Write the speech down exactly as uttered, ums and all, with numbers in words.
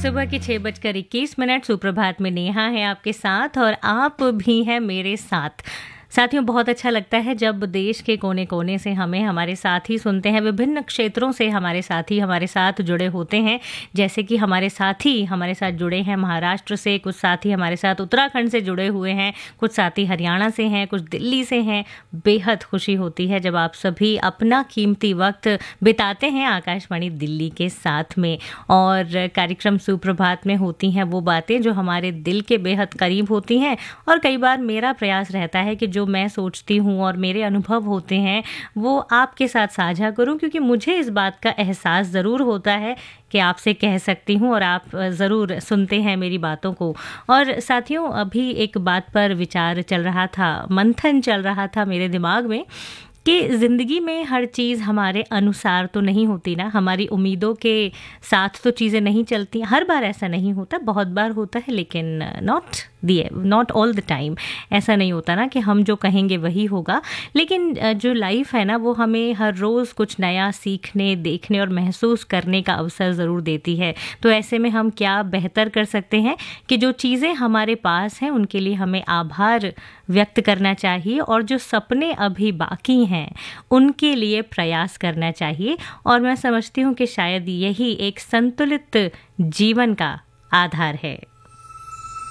सुबह के छह बजकर इक्कीस मिनट सुप्रभात में नेहा है आपके साथ और आप भी हैं मेरे साथ। साथियों, बहुत अच्छा लगता है जब देश के कोने कोने से हमें हमारे साथी सुनते हैं, विभिन्न क्षेत्रों से हमारे साथी हमारे साथ जुड़े होते हैं। जैसे कि हमारे साथी हमारे साथ जुड़े हैं महाराष्ट्र से, कुछ साथी हमारे साथ उत्तराखंड से जुड़े हुए हैं, कुछ साथी हरियाणा से हैं, कुछ दिल्ली से हैं। बेहद खुशी होती है जब आप सभी अपना कीमती वक्त बिताते हैं आकाशवाणी दिल्ली के साथ में। और कार्यक्रम सुप्रभात में होती हैं वो बातें जो हमारे दिल के बेहद करीब होती हैं। और कई बार मेरा प्रयास रहता है कि जो मैं सोचती हूँ और मेरे अनुभव होते हैं वो आपके साथ साझा करूँ, क्योंकि मुझे इस बात का एहसास ज़रूर होता है कि आपसे कह सकती हूँ और आप ज़रूर सुनते हैं मेरी बातों को। और साथियों, अभी एक बात पर विचार चल रहा था, मंथन चल रहा था मेरे दिमाग में कि ज़िंदगी में हर चीज़ हमारे अनुसार तो नहीं होती ना, हमारी उम्मीदों के साथ तो चीज़ें नहीं चलती। हर बार ऐसा नहीं होता, बहुत बार होता है, लेकिन नॉट दिए नॉट ऑल द टाइम। ऐसा नहीं होता ना कि हम जो कहेंगे वही होगा। लेकिन जो लाइफ है ना, वो हमें हर रोज़ कुछ नया सीखने, देखने और महसूस करने का अवसर ज़रूर देती है। तो ऐसे में हम क्या बेहतर कर सकते हैं कि जो चीज़ें हमारे पास हैं उनके लिए हमें आभार व्यक्त करना चाहिए, और जो सपने अभी बाकी हैं उनके लिए प्रयास करना चाहिए। और मैं समझती हूँ कि शायद यही एक संतुलित जीवन का आधार है।